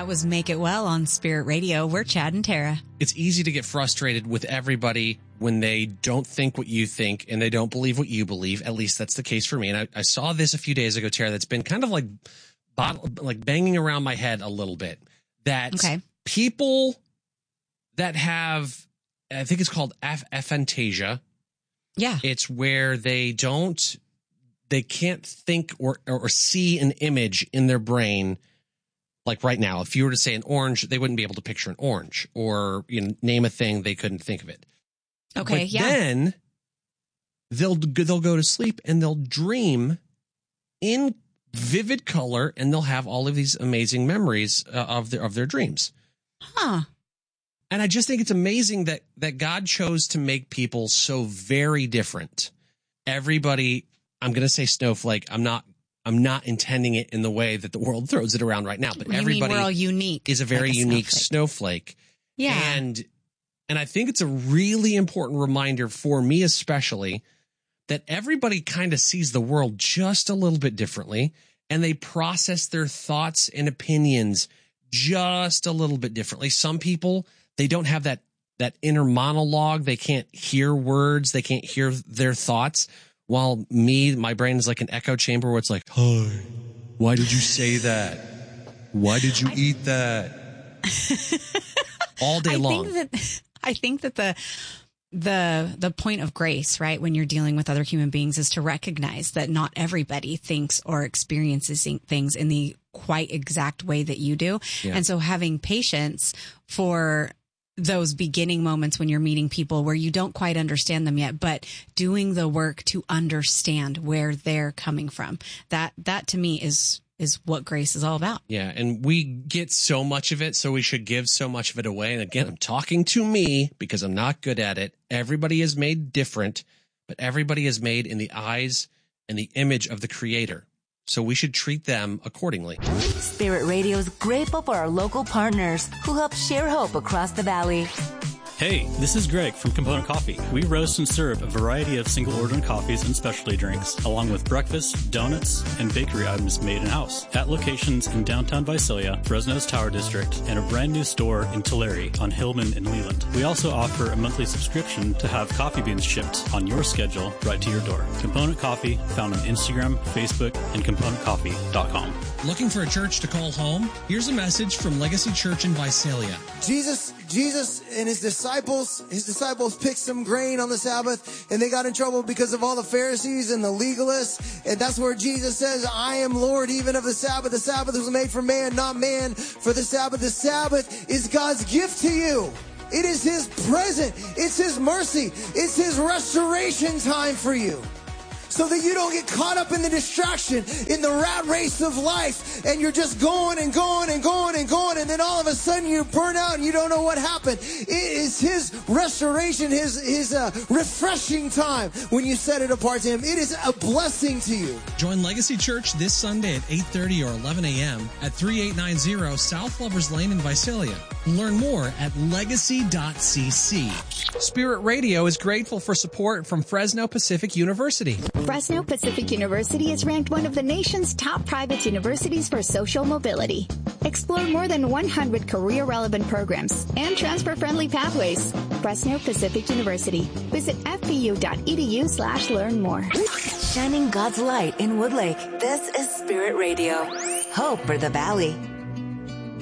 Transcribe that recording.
That was Make It Well on Spirit Radio. We're Chad and Tara. It's easy to get frustrated with everybody when they don't think what you think and they don't believe what you believe. At least that's the case for me. And I saw this a few days ago, Tara, that's been kind of like banging around my head a little bit. That people that have, I think it's called aphantasia. Yeah. It's where they can't think or see an image in their brain. Like right now, if you were to say an orange, they wouldn't be able to picture an orange, or name a thing, they couldn't think of it. Okay, but then they'll go to sleep and they'll dream in vivid color, and they'll have all of these amazing memories of their dreams. Huh. And I just think it's amazing that God chose to make people so very different. Everybody, I'm going to say snowflake. I'm not intending it in the way that the world throws it around right now, but everybody we're all unique, is a very unique snowflake. Yeah. And I think it's a really important reminder for me, especially, that everybody kind of sees the world just a little bit differently, and they process their thoughts and opinions just a little bit differently. Some people, they don't have that inner monologue. They can't hear words. They can't hear their thoughts. While my brain is like an echo chamber where it's like, hi, why did you say that? Why did you eat that? All day long. I think that the point of grace, right, when you're dealing with other human beings, is to recognize that not everybody thinks or experiences things in the quite exact way that you do. Yeah. And so having patience for those beginning moments when you're meeting people where you don't quite understand them yet, but doing the work to understand where they're coming from. That to me is what grace is all about. Yeah. And we get so much of it, so we should give so much of it away. And again, I'm talking to me because I'm not good at it. Everybody is made different, but everybody is made in the eyes and the image of the Creator. So we should treat them accordingly. Spirit Radio is grateful for our local partners who help share hope across the valley. Hey, this is Greg from Component Coffee. We roast and serve a variety of single-order coffees and specialty drinks, along with breakfast, donuts, and bakery items made in-house at locations in downtown Visalia, Fresno's Tower District, and a brand new store in Tulare on Hillman and Leland. We also offer a monthly subscription to have coffee beans shipped on your schedule right to your door. Component Coffee, found on Instagram, Facebook, and ComponentCoffee.com. Looking for a church to call home? Here's a message from Legacy Church in Visalia. Jesus and his disciples picked some grain on the Sabbath, and they got in trouble because of all the Pharisees and the legalists. And that's where Jesus says, I am Lord even of the Sabbath. The Sabbath was made for man, not man for the Sabbath. The Sabbath is God's gift to you. It is his present. It's his mercy. It's his restoration time for you. So that you don't get caught up in the distraction, in the rat race of life, and you're just going and going and going and going, and then all of a sudden you burn out and you don't know what happened. It is his restoration, his refreshing time when you set it apart to him. It is a blessing to you. Join Legacy Church this Sunday at 8:30 or 11 a.m. at 3890 South Lovers Lane in Visalia. Learn more at legacy.cc. Spirit Radio is grateful for support from Fresno Pacific University. Fresno Pacific University is ranked one of the nation's top private universities for social mobility. Explore more than 100 career-relevant programs and transfer-friendly pathways. Fresno Pacific University. Visit fpu.edu/learn more. Shining God's light in Woodlake. This is Spirit Radio. Hope for the Valley.